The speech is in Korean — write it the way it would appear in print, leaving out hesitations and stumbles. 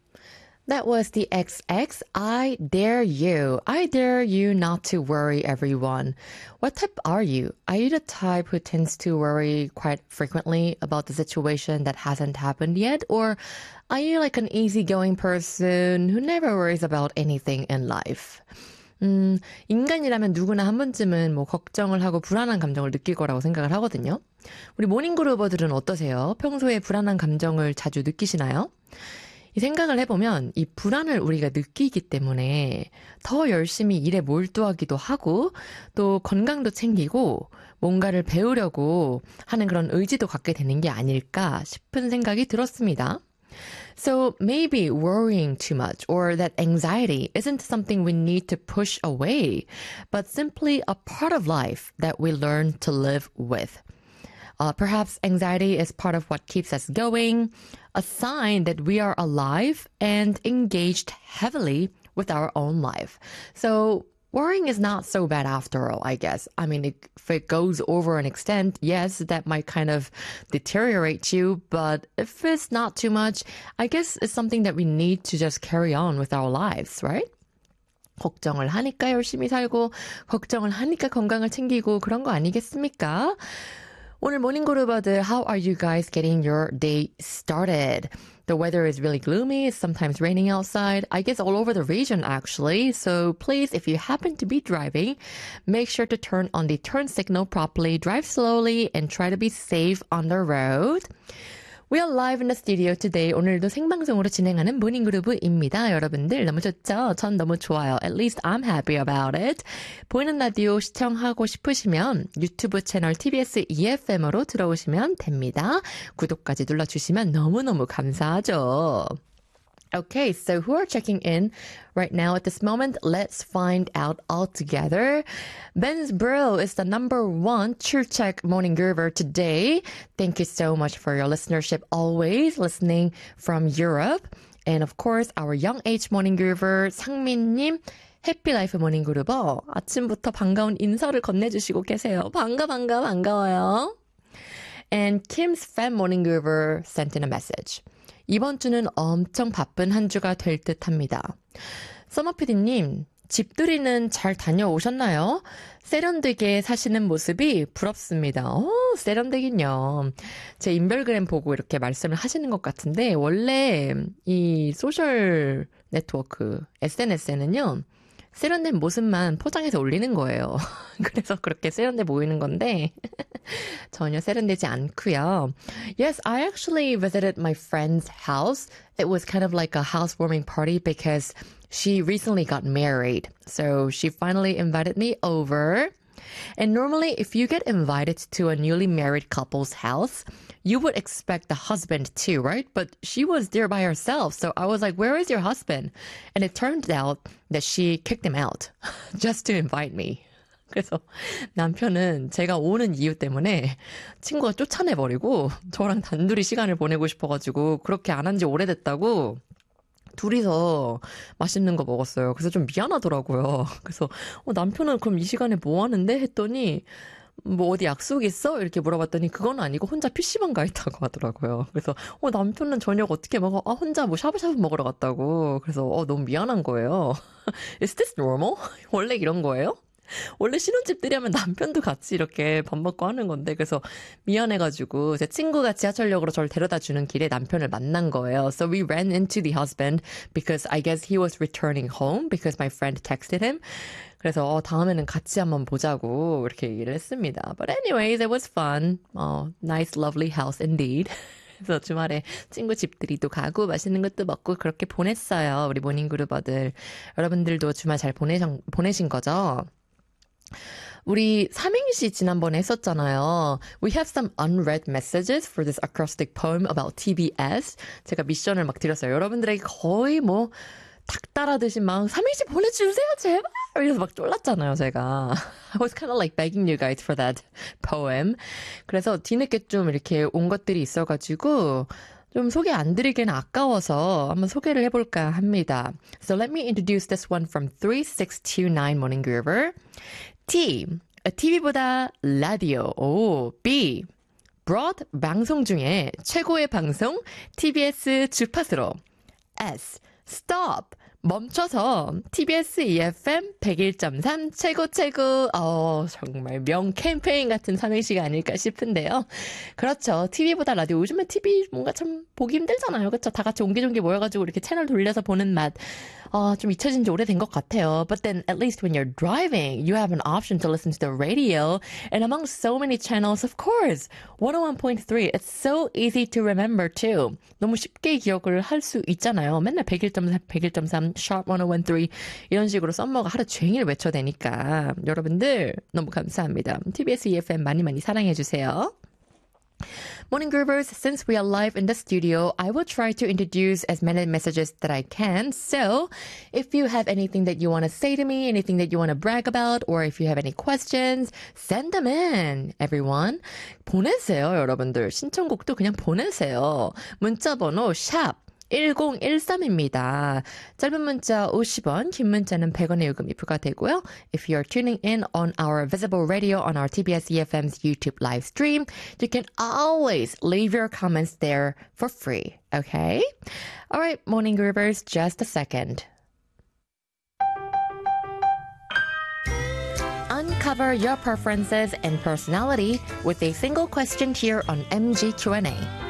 That was the XX. I dare you. I dare you not to worry, everyone. What type are you? Are you the type who tends to worry quite frequently about the situation that hasn't happened yet? Or are you like an easygoing person who never worries about anything in life? 인간이라면 누구나 한 번쯤은 뭐 걱정을 하고 불안한 감정을 느낄 거라고 생각을 하거든요. 우리 모닝그루버들은 어떠세요? 평소에 불안한 감정을 자주 느끼시나요? 이 생각을 해보면 이 불안을 우리가 느끼기 때문에 더 열심히 일에 몰두하기도 하고 또 건강도 챙기고 뭔가를 배우려고 하는 그런 의지도 갖게 되는 게 아닐까 싶은 생각이 들었습니다. So maybe worrying too much or that anxiety isn't something we need to push away, but simply a part of life that we learn to live with. Perhaps anxiety is part of what keeps us going, a sign that we are alive and engaged heavily with our own life. So worrying is not so bad after all, I guess. I mean, if it goes over an extent, yes, that might kind of deteriorate you, but if it's not too much, I guess it's something that we need to just carry on with our lives, right? 걱정을 하니까 열심히 살고, 걱정을 하니까 건강을 챙기고 그런 거 아니겠습니까? 오늘 모닝그루버들, how are you guys getting your day started? The weather is really gloomy. It's sometimes raining outside. I guess all over the region, actually. So please, if you happen to be driving, make sure to turn on the turn signal properly, drive slowly, and try to be safe on the road. We are live in the studio today. 오늘도 생방송으로 진행하는 모닝그루브입니다. 여러분들 너무 좋죠? 전 너무 좋아요. At least I'm happy about it. 보이는 라디오 시청하고 싶으시면 유튜브 채널 TBS EFM으로 들어오시면 됩니다. 구독까지 눌러주시면 너무너무 감사하죠. Okay, so who are checking in right now at this moment? Let's find out all together. Ben's Brill is the number one 출첵 morning groover today. Thank you so much for your listenership, always listening from Europe. And of course, our young age morning groover 상민님, 해피라이프 모닝 그루버. 아침부터 반가운 인사를 건네주시고 계세요. 반가워요. And Kim's fan morning groover sent in a message. 이번 주는 엄청 바쁜 한 주가 될 듯합니다. 서머피디님, 집들이는 잘 다녀오셨나요? 세련되게 사시는 모습이 부럽습니다. 세련되긴요. 제 인별그램 보고 이렇게 말씀을 하시는 것 같은데 원래 이 소셜 네트워크 SNS에는요. 세련된 모습만 포장해서 올리는 거예요. 그래서 그렇게 세련돼 보이는 건데 전혀 세련되지 않고요. Yes, I actually visited my friend's house. It was kind of like a housewarming party because she recently got married. So she finally invited me over. And normally, if you get invited to a newly married couple's house, you would expect the husband too, right? But she was there by herself. So I was like, where is your husband? And it turned out that she kicked him out just to invite me. 그래서 남편은 제가 오는 이유 때문에 친구가 쫓아내버리고 저랑 단둘이 시간을 보내고 싶어가지고 그렇게 안 한 지 오래됐다고 둘이서 맛있는 거 먹었어요. 그래서 좀 미안하더라고요. 그래서 남편은 그럼 이 시간에 뭐 하는데? 했더니 뭐 어디 약속 있어? 이렇게 물어봤더니 그건 아니고 혼자 PC방 가 있다고 하더라고요. 그래서 남편은 저녁 어떻게 먹어? 혼자 뭐 샤브샤브 먹으러 갔다고. 그래서 너무 미안한 거예요. Is this normal? 원래 이런 거예요? 원래 신혼집들이 하면 남편도 같이 이렇게 밥 먹고 하는 건데 그래서 미안해가지고 제 친구가 지하철역으로 저를 데려다 주는 길에 남편을 만난 거예요. So we ran into the husband because I guess he was returning home because my friend texted him. 그래서 다음에는 같이 한번 보자고 이렇게 얘기를 했습니다. But anyways, it was fun. Nice, lovely house indeed. 그래서 주말에 친구 집들이도 가고 맛있는 것도 먹고 그렇게 보냈어요. 우리 모닝그루버들. 여러분들도 주말 잘 보내신 거죠? 우리 삼행시 지난번에 했었잖아요. We have some unread messages for this acrostic poem about TBS. 제가 미션을 막 드렸어요. 여러분들에게 거의 뭐 닭 따라듯이 막 삼행시 보내주세요 제발 이래서 막 쫄랐잖아요 제가. I was kind of like begging you guys for that poem. 그래서 뒤늦게 좀 이렇게 온 것들이 있어가지고 좀 소개 안 드리기는 아까워서 한번 소개를 해볼까 합니다. So let me introduce this one from 3629 Morning Groover. T. TV보다 라디오. B. Broad 방송 중에 최고의 방송 TBS 주파수로. S. Stop. 멈춰서 TBS EFM 101.3 최고. 정말 명 캠페인 같은 삼행시가 아닐까 싶은데요. 그렇죠. TV보다 라디오. 요즘에 TV 뭔가 참 보기 힘들잖아요. 그렇죠? 다 같이 옹기종기 모여가지고 이렇게 채널 돌려서 보는 맛. 좀 잊혀진 지 오래된 것 같아요. But then at least when you're driving, you have an option to listen to the radio. And among so many channels, of course, 101.3. It's so easy to remember too. 너무 쉽게 기억을 할 수 있잖아요. 맨날 101.4, 101.3, sharp 101.3 이런 식으로 썸머가 하루 종일 외쳐대니까 여러분들 너무 감사합니다. TBS EFM 많이 사랑해주세요. Morning Groovers, since we are live in the studio, I will try to introduce as many messages that I can. So, if you have anything that you want to say to me, anything that you want to brag about, or if you have any questions, send them in, everyone. 보내세요, 여러분들. 신청곡도 그냥 보내세요. 문자번호 샵 1013입니다. 짧은 문자 50원, 긴 문자는 100원의 요금이 부과되고요. If you're tuning in on our visible radio on our TBS EFM's YouTube live stream, you can always leave your comments there for free. Okay? All right, Morning Groovers, just a second. Uncover your preferences and personality with a single question here on MG Q&A.